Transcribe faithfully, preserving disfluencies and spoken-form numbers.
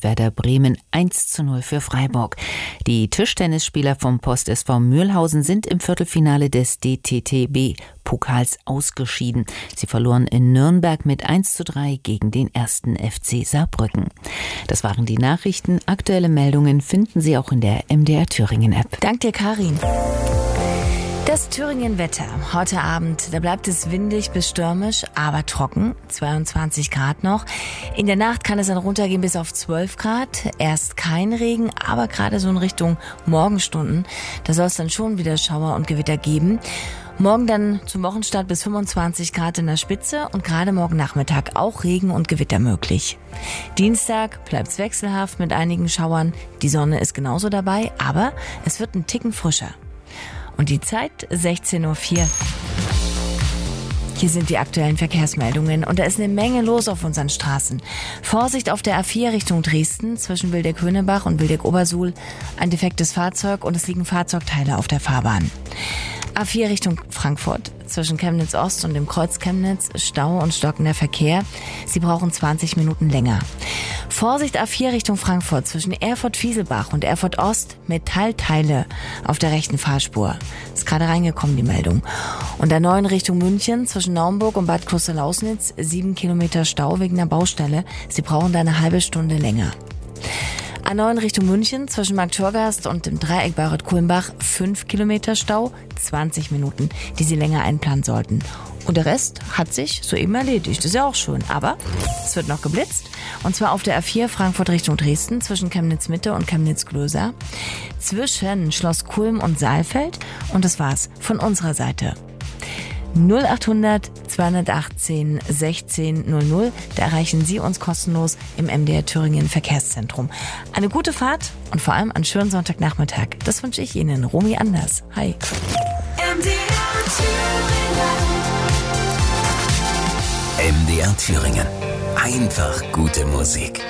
gewinnt Werder Bremen eins zu null für Freiburg. Die Tischtennisspieler vom Post S V Mürlhausen sind im Viertelfinale des D T T B-Pokals ausgeschieden. Sie verloren in Nürnberg mit eins zu drei gegen den ersten F C Saarbrücken. Das waren die Nachrichten. Aktuelle Meldungen finden Sie auch in der M D R Thüringen-App. Dank dir, Karin. Das Thüringen-Wetter. Heute Abend, da bleibt es windig bis stürmisch, aber trocken. zweiundzwanzig Grad noch. In der Nacht kann es dann runtergehen bis auf zwölf Grad. Erst kein Regen, aber gerade so in Richtung Morgenstunden. Da soll es dann schon wieder Schauer und Gewitter geben. Morgen dann zum Wochenstart bis fünfundzwanzig Grad in der Spitze und gerade morgen Nachmittag auch Regen und Gewitter möglich. Dienstag bleibt's wechselhaft mit einigen Schauern. Die Sonne ist genauso dabei, aber es wird ein Ticken frischer. Und die Zeit sechzehn Uhr vier. Hier sind die aktuellen Verkehrsmeldungen und da ist eine Menge los auf unseren Straßen. Vorsicht auf der A vier Richtung Dresden zwischen Wildeck-Höhenebach und Wildeck-Obersuhl. Ein defektes Fahrzeug und es liegen Fahrzeugteile auf der Fahrbahn. A vier Richtung Frankfurt zwischen Chemnitz Ost und dem Kreuz Chemnitz, Stau und stockender Verkehr. Sie brauchen zwanzig Minuten länger. Vorsicht A vier Richtung Frankfurt zwischen Erfurt-Fieselbach und Erfurt Ost, Metallteile auf der rechten Fahrspur. Ist gerade reingekommen, die Meldung. Und A neun Richtung München zwischen Naumburg und Bad Krustel-Lausnitz, sieben Kilometer Stau wegen der Baustelle. Sie brauchen da eine halbe Stunde länger. A neun Richtung München zwischen Marktschorgast und dem Dreieck Bayreuth-Kulmbach, fünf Kilometer Stau, zwanzig Minuten, die Sie länger einplanen sollten. Und der Rest hat sich soeben erledigt. Ist ja auch schön. Aber es wird noch geblitzt. Und zwar auf der A vier Frankfurt Richtung Dresden zwischen Chemnitz-Mitte und Chemnitz-Glöser. Zwischen Schloss Kulm und Saalfeld. Und das war's von unserer Seite. null achthundert zweihundertachtzehn sechzehn null null. Da erreichen Sie uns kostenlos im M D R Thüringen Verkehrszentrum. Eine gute Fahrt und vor allem einen schönen Sonntagnachmittag. Das wünsche ich Ihnen. Romy Anders. Hi. M D R Thüringen. M D R Thüringen. Einfach gute Musik.